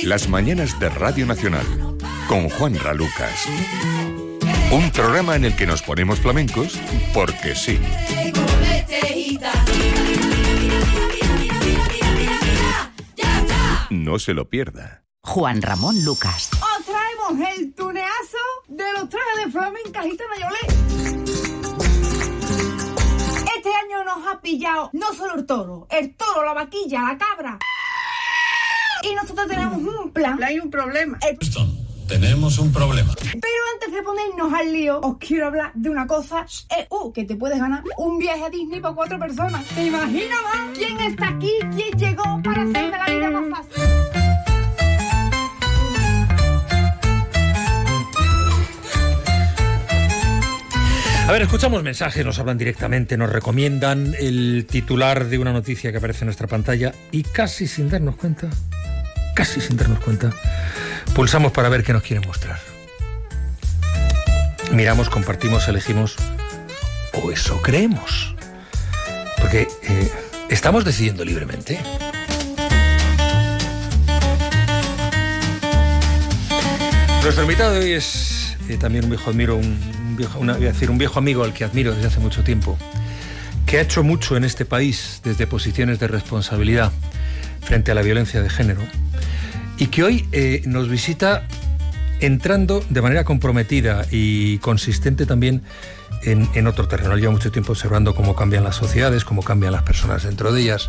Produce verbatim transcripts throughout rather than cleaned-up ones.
Las mañanas de Radio Nacional, con Juanra Lucas. Un programa en el que nos ponemos flamencos porque sí. No se lo pierda. Juan Ramón Lucas. Os traemos el tuneazo de los trajes de flamenca gitana Yolé. Este año nos ha pillado no solo el toro, el toro, la vaquilla, la cabra. Y nosotros tenemos un plan. Hay un problema. El... Tenemos un problema. Pero antes de ponernos al lío, os quiero hablar de una cosa. Eh, uh, que te puedes ganar un viaje a Disney para cuatro personas. ¿Te imaginas, man? ¿Quién está aquí? ¿Quién llegó para hacerme la vida más fácil? A ver, escuchamos mensajes, nos hablan directamente, nos recomiendan el titular de una noticia que aparece en nuestra pantalla y casi sin darnos cuenta, casi sin darnos cuenta, pulsamos para ver qué nos quieren mostrar. Miramos, compartimos, elegimos, o eso creemos. Porque eh, estamos decidiendo libremente. Nuestro invitado de hoy es eh, también un viejo admiro, un, un viejo, una, voy a decir, un viejo amigo al que admiro desde hace mucho tiempo, que ha hecho mucho en este país desde posiciones de responsabilidad frente a la violencia de género y que hoy eh, nos visita entrando de manera comprometida y consistente también en, en otro terreno. Él lleva mucho tiempo observando cómo cambian las sociedades, cómo cambian las personas dentro de ellas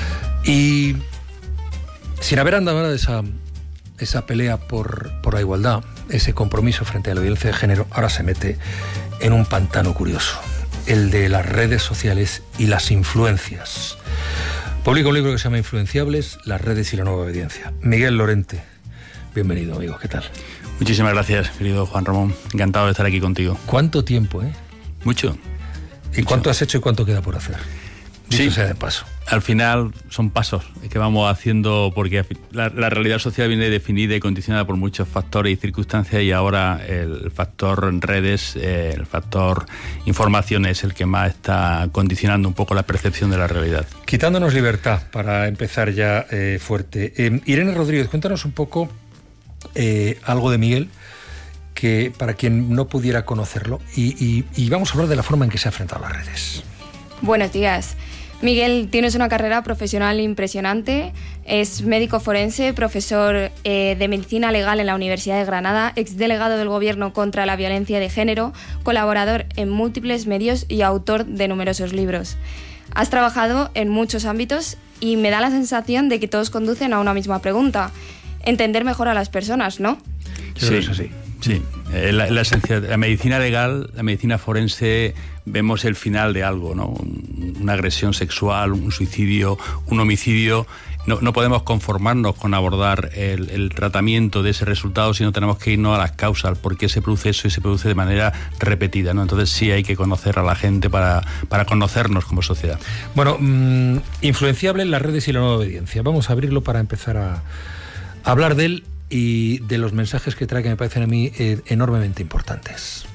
y sin haber andado de esa... esa pelea por, por la igualdad, ese compromiso frente a la violencia de género, ahora se mete en un pantano curioso, el de las redes sociales y las influencias. Publica un libro que se llama Influenciables, las redes y la nueva obediencia. Miguel Lorente, bienvenido, amigo, ¿qué tal? Muchísimas gracias, querido Juan Ramón, encantado de estar aquí contigo. ¿Cuánto tiempo, eh? Mucho. ¿Y mucho. Cuánto has hecho y cuánto queda por hacer? Dicho sí, sea de paso. Al final son pasos que vamos haciendo porque la, la realidad social viene definida y condicionada por muchos factores y circunstancias y ahora el factor redes, eh, el factor información es el que más está condicionando un poco la percepción de la realidad. Quitándonos libertad para empezar ya eh, fuerte. Eh, Irene Rodríguez, cuéntanos un poco eh, algo de Miguel, que para quien no pudiera conocerlo y, y, y vamos a hablar de la forma en que se ha enfrentado a las redes. Buenos días. Miguel, tienes una carrera profesional impresionante, es médico forense, profesor eh, de Medicina Legal en la Universidad de Granada, exdelegado del Gobierno contra la violencia de género, colaborador en múltiples medios y autor de numerosos libros. Has trabajado en muchos ámbitos y me da la sensación de que todos conducen a una misma pregunta, entender mejor a las personas, ¿no? Sí, eso sí. Sí, eh, la, la, esencia, la medicina legal, la medicina forense, vemos el final de algo, ¿no? Una agresión sexual, un suicidio, un homicidio. No, no podemos conformarnos con abordar el, el tratamiento de ese resultado, sino tenemos que irnos a las causas, por qué se produce eso y se produce de manera repetida, ¿no? Entonces sí hay que conocer a la gente para, para conocernos como sociedad. Bueno, mmm, influenciable en las redes y la nueva obediencia. Vamos a abrirlo para empezar a, a hablar de él y de los mensajes que trae, que me parecen a mí eh, enormemente importantes.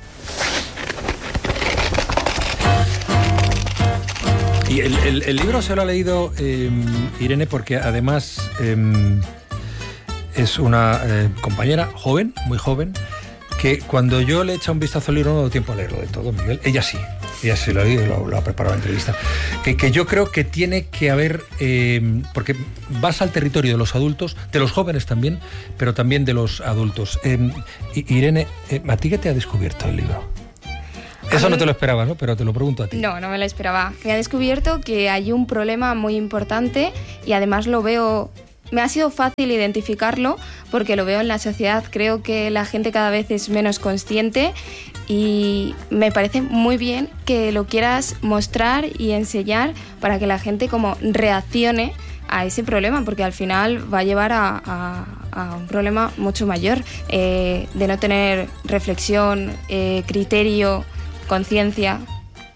Y el, el, el libro se lo ha leído eh, Irene porque además eh, es una eh, compañera joven, muy joven, que cuando yo le he echado un vistazo al libro no me doy tiempo a leerlo de todo, Miguel. Ella sí, ella sí lo ha leído y lo, lo ha preparado la entrevista. Que, que yo creo que tiene que haber, eh, porque vas al territorio de los adultos, de los jóvenes también, pero también de los adultos. Eh, Irene, eh, ¿a ti qué te ha descubierto el libro? Eso no te lo esperabas, ¿no? Pero te lo pregunto a ti. No, no me lo esperaba. Me ha descubierto que hay un problema muy importante y además lo veo... Me ha sido fácil identificarlo porque lo veo en la sociedad. Creo que la gente cada vez es menos consciente y me parece muy bien que lo quieras mostrar y enseñar para que la gente como reaccione a ese problema, porque al final va a llevar a, a, a un problema mucho mayor eh, de no tener reflexión, eh, criterio, conciencia.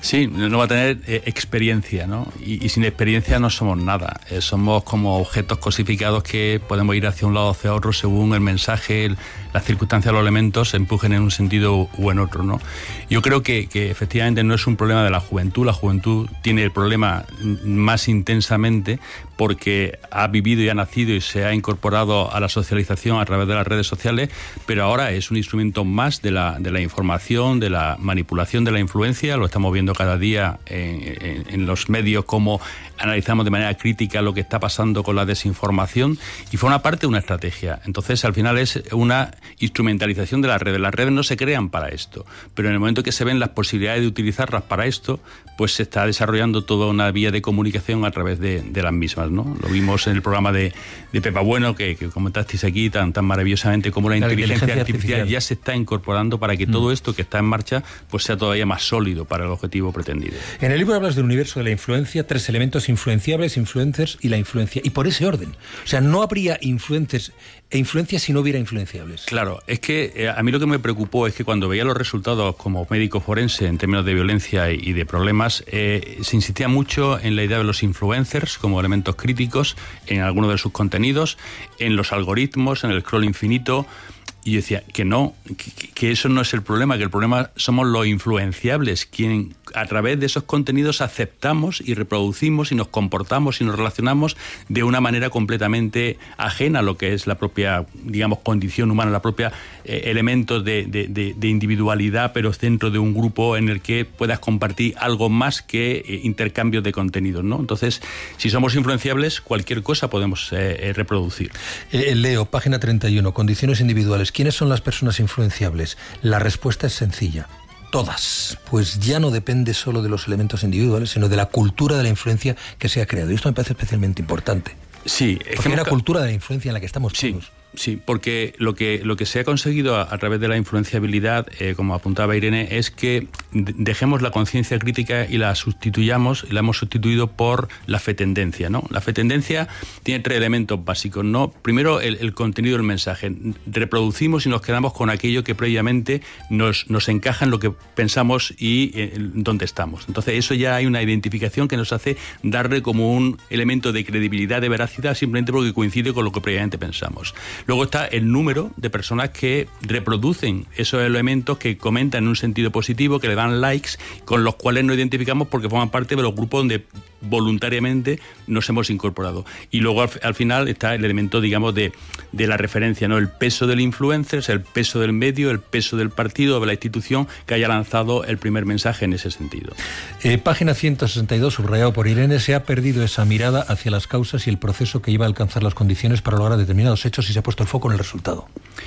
Sí, no va a tener eh, experiencia, ¿no? Y, y sin experiencia no somos nada. Eh, somos como objetos cosificados que podemos ir hacia un lado o hacia otro según el mensaje, el, las circunstancias, los elementos se empujen en un sentido u en otro, ¿no? Yo creo que, que efectivamente no es un problema de la juventud. La juventud tiene el problema más intensamente porque ha vivido y ha nacido y se ha incorporado a la socialización a través de las redes sociales, pero ahora es un instrumento más de la, de la información, de la manipulación, de la influencia. Lo estamos viendo cada día en, en, en los medios, cómo analizamos de manera crítica lo que está pasando con la desinformación, y forma parte de una estrategia. Entonces, al final es una instrumentalización de las redes. Las redes no se crean para esto, pero en el momento que se ven las posibilidades de utilizarlas para esto, pues se está desarrollando toda una vía de comunicación a través de, de las mismas, ¿no? Lo vimos en el programa de, de Pepa Bueno, que, que comentasteis aquí tan, tan maravillosamente, como la, la inteligencia, inteligencia artificial, artificial ya se está incorporando para que mm. todo esto que está en marcha pues sea todavía más sólido para el objetivo pretendido. En el libro hablas del universo de la influencia, tres elementos: influenciables, influencers y la influencia, y por ese orden. O sea, no habría influencers e influencias si no hubiera influenciables. Claro, es que eh, a mí lo que me preocupó es que cuando veía los resultados como médico forense en términos de violencia y, y de problemas, eh, se insistía mucho en la idea de los influencers como elementos críticos en algunos de sus contenidos, en los algoritmos, en el scroll infinito. Y yo decía que no, que, que eso no es el problema, que el problema somos los influenciables, quien a través de esos contenidos aceptamos y reproducimos y nos comportamos y nos relacionamos de una manera completamente ajena a lo que es la propia, digamos, condición humana, la propia eh, elementos de, de, de, de individualidad, pero dentro de un grupo en el que puedas compartir algo más que eh, intercambios de contenidos, ¿no? Entonces, si somos influenciables, cualquier cosa podemos eh, eh, reproducir. Eh, Leo, página treinta y uno, condiciones individuales. ¿Quiénes son las personas influenciables? La respuesta es sencilla. Todas. Pues ya no depende solo de los elementos individuales, sino de la cultura de la influencia que se ha creado. Y esto me parece especialmente importante. Sí. Es porque que hay una cultura de la influencia en la que estamos sí. todos. Sí, porque lo que, lo que se ha conseguido a, a través de la influenciabilidad, eh, como apuntaba Irene, es que dejemos la conciencia crítica y la sustituyamos, y la hemos sustituido por la fetendencia, ¿no? La fetendencia tiene tres elementos básicos, ¿no? Primero, el, el contenido del mensaje. Reproducimos y nos quedamos con aquello que previamente nos, nos encaja en lo que pensamos y eh, dónde estamos. Entonces, eso ya hay una identificación que nos hace darle como un elemento de credibilidad, de veracidad, simplemente porque coincide con lo que previamente pensamos. Luego está el número de personas que reproducen esos elementos, que comentan en un sentido positivo, que le dan likes, con los cuales nos identificamos porque forman parte de los grupos donde voluntariamente nos hemos incorporado. Y luego al, al final está el elemento, digamos, de, de la referencia, ¿no? El peso del influencer, el peso del medio, el peso del partido, de la institución que haya lanzado el primer mensaje en ese sentido. Eh, página ciento sesenta y dos, subrayado por Irene: se ha perdido esa mirada hacia las causas y el proceso que iba a alcanzar las condiciones para lograr determinados hechos, y se ha puesto el foco en el resultado.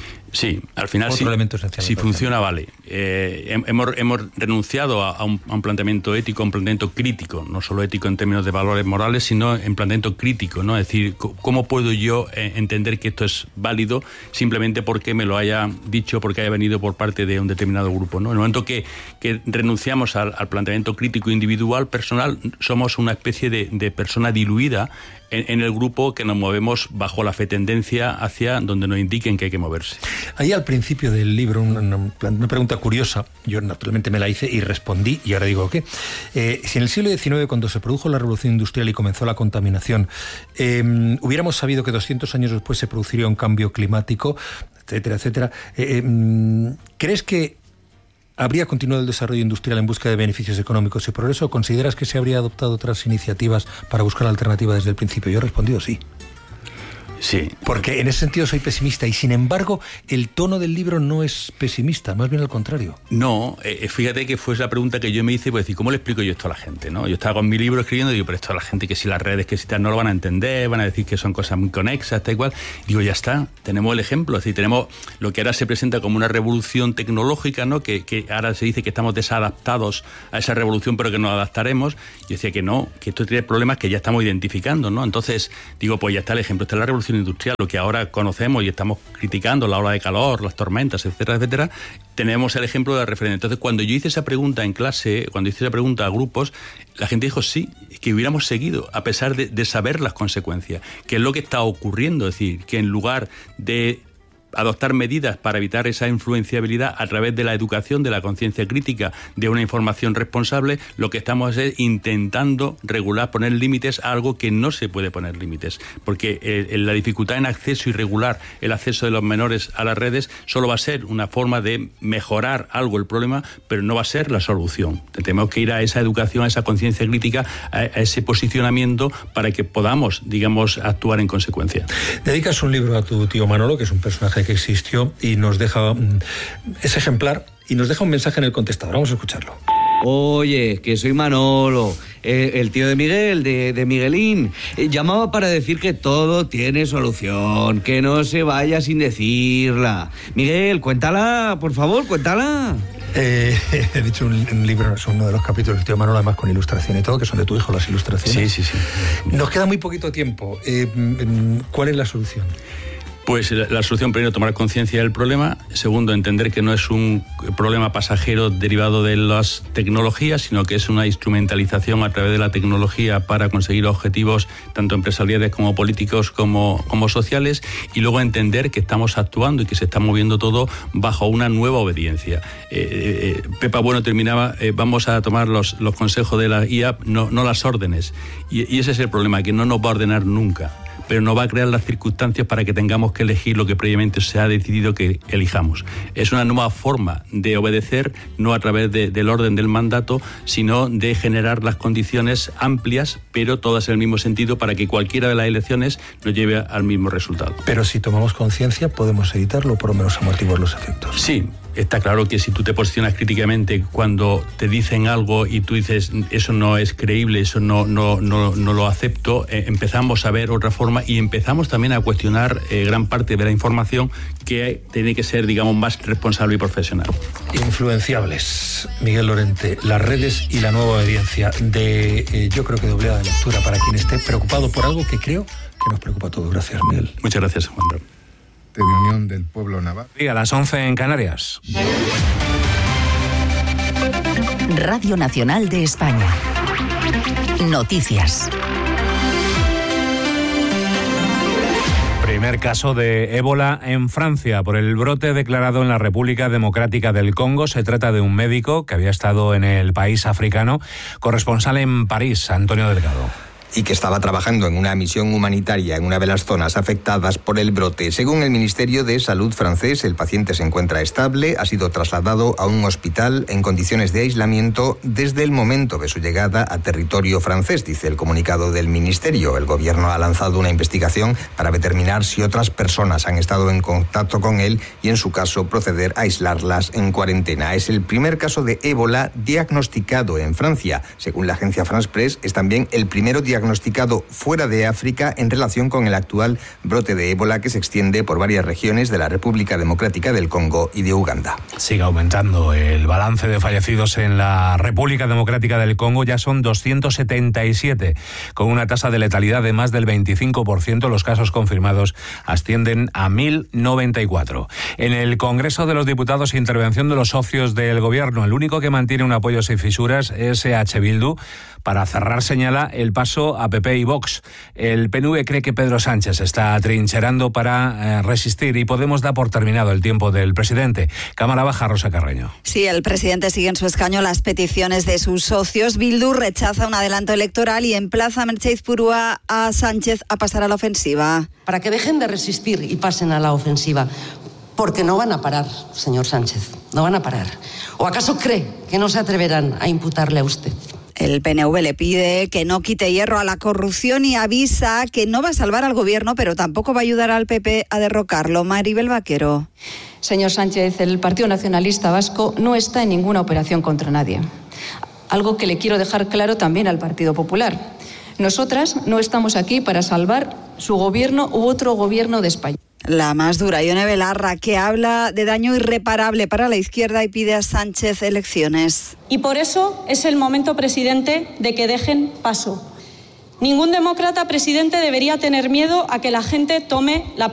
Sí, al final Otro sí, elemento esencial, si funciona, vale. Eh, hemos, hemos renunciado a, a, un, a un planteamiento ético, a un planteamiento crítico, no solo ético en términos de valores morales, sino en planteamiento crítico, ¿no? Es decir, ¿cómo puedo yo eh, entender que esto es válido simplemente porque me lo haya dicho, porque haya venido por parte de un determinado grupo, ¿no? En el momento que, que renunciamos al, al planteamiento crítico individual, personal, somos una especie de, de persona diluida en, en el grupo, que nos movemos bajo la fetendencia hacia donde nos indiquen que hay que moverse. Ahí al principio del libro, una, una pregunta curiosa, yo naturalmente me la hice y respondí, y ahora digo ¿qué? Eh, si en el siglo diecinueve, cuando se produjo la revolución industrial y comenzó la contaminación, eh, hubiéramos sabido que doscientos años después se produciría un cambio climático, etcétera, etcétera, eh, eh, ¿crees que habría continuado el desarrollo industrial en busca de beneficios económicos y progreso, o consideras que se habría adoptado otras iniciativas para buscar la alternativa desde el principio? Yo he respondido sí. Sí. Porque en ese sentido soy pesimista, y sin embargo el tono del libro no es pesimista, más bien al contrario. No, eh, fíjate que fue la pregunta que yo me hice, pues decir, ¿cómo le explico yo esto a la gente, no? Yo estaba con mi libro escribiendo y digo, pero esto a la gente, que si las redes, que si tal, no lo van a entender, van a decir que son cosas muy conexas, tal igual. Digo, ya está, tenemos el ejemplo, es decir, tenemos lo que ahora se presenta como una revolución tecnológica, ¿no? Que, que ahora se dice que estamos desadaptados a esa revolución, pero que nos adaptaremos. Yo decía que no, que esto tiene problemas que ya estamos identificando, ¿no? Entonces, digo, pues ya está el ejemplo, esta es la revolución industrial, lo que ahora conocemos y estamos criticando, la ola de calor, las tormentas, etcétera, etcétera, tenemos el ejemplo de la referencia. Entonces, cuando yo hice esa pregunta en clase, cuando hice esa pregunta a grupos, la gente dijo sí, que hubiéramos seguido, a pesar de, de saber las consecuencias, que es lo que está ocurriendo, es decir, que en lugar de adoptar medidas para evitar esa influenciabilidad a través de la educación, de la conciencia crítica, de una información responsable. Lo que estamos es intentando regular, poner límites a algo que no se puede poner límites, porque eh, la dificultad en acceso y regular el acceso de los menores a las redes solo va a ser una forma de mejorar algo el problema, pero no va a ser la solución. Tenemos que ir a esa educación, a esa conciencia crítica, a, a ese posicionamiento para que podamos, digamos, actuar en consecuencia. Dedicas un libro a tu tío Manolo, que es un personaje que existió, y nos deja mm, ese ejemplar y nos deja un mensaje en el contestador. Vamos a escucharlo. Oye, que soy Manolo, eh, el tío de Miguel, de, de Miguelín. Eh, llamaba para decir que todo tiene solución, que no se vaya sin decirla. Miguel, cuéntala, por favor, cuéntala. Eh, he dicho un, un libro, es uno de los capítulos del tío Manolo, además con ilustración y todo, que son de tu hijo las ilustraciones. Sí, sí, sí. Nos queda muy poquito tiempo. Eh, ¿Cuál es la solución? Pues la, la solución, primero, tomar conciencia del problema. Segundo, entender que no es un problema pasajero derivado de las tecnologías, sino que es una instrumentalización a través de la tecnología para conseguir objetivos tanto empresariales como políticos como, como sociales. Y luego entender que estamos actuando y que se está moviendo todo bajo una nueva obediencia. Eh, eh, Pepa Bueno terminaba, eh, vamos a tomar los, los consejos de la I A P, no, no las órdenes. Y, y ese es el problema, que no nos va a ordenar nunca, pero no va a crear las circunstancias para que tengamos que elegir lo que previamente se ha decidido que elijamos. Es una nueva forma de obedecer, no a través de, del orden del mandato, sino de generar las condiciones amplias, pero todas en el mismo sentido, para que cualquiera de las elecciones nos lleve al mismo resultado. Pero si tomamos conciencia, podemos evitarlo, por lo menos amortiguar los efectos. Sí. Está claro que si tú te posicionas críticamente cuando te dicen algo y tú dices eso no es creíble, eso no, no, no, no lo acepto, eh, empezamos a ver otra forma y empezamos también a cuestionar eh, gran parte de la información que tiene que ser, digamos, más responsable y profesional. Influenciables. Miguel Lorente, las redes y la nueva obediencia, de eh, yo creo que de obligada lectura para quien esté preocupado por algo que creo que nos preocupa a todos. Gracias, Miguel. Muchas gracias, Juan. De Unión del Pueblo Navarro. Y a las once en Canarias. Radio Nacional de España. Noticias. Primer caso de ébola en Francia por el brote declarado en la República Democrática del Congo. Se trata de un médico que había estado en el país africano, corresponsal en París, Antonio Delgado. Y que estaba trabajando en una misión humanitaria en una de las zonas afectadas por el brote. Según el Ministerio de Salud francés, el paciente se encuentra estable, ha sido trasladado a un hospital en condiciones de aislamiento desde el momento de su llegada a territorio francés, dice el comunicado del Ministerio. El gobierno ha lanzado una investigación para determinar si otras personas han estado en contacto con él y, en su caso, proceder a aislarlas en cuarentena. Es el primer caso de ébola diagnosticado en Francia. Según la agencia France Press, es también el primero diagnóstico diagnosticado fuera de África en relación con el actual brote de ébola que se extiende por varias regiones de la República Democrática del Congo y de Uganda. Sigue aumentando el balance de fallecidos en la República Democrática del Congo. Ya son doscientos setenta y siete, con una tasa de letalidad de más del veinticinco por ciento. Los casos confirmados ascienden a mil noventa y cuatro. En el Congreso de los Diputados, intervención de los socios del Gobierno. El único que mantiene un apoyo sin fisuras es E H Bildu. Para cerrar, señala el paso a P P y Vox. El P N V cree que Pedro Sánchez está trincherando para eh, resistir y Podemos da por terminado el tiempo del presidente. Cámara Baja, Rosa Carreño. Sí, el presidente sigue en su escaño las peticiones de sus socios. Bildu rechaza un adelanto electoral y emplaza a Mercedes Purúa a Sánchez a pasar a la ofensiva. Para que dejen de resistir y pasen a la ofensiva. Porque no van a parar, señor Sánchez, no van a parar. ¿O acaso cree que no se atreverán a imputarle a usted? El P N V le pide que no quite hierro a la corrupción y avisa que no va a salvar al gobierno, pero tampoco va a ayudar al P P a derrocarlo. Maribel Vaquero. Señor Sánchez, el Partido Nacionalista Vasco no está en ninguna operación contra nadie. Algo que le quiero dejar claro también al Partido Popular. Nosotras no estamos aquí para salvar su gobierno u otro gobierno de España. La más dura, Ione Belarra, que habla de daño irreparable para la izquierda y pide a Sánchez elecciones. Y por eso es el momento, presidente, de que dejen paso. Ningún demócrata, presidente, debería tener miedo a que la gente tome la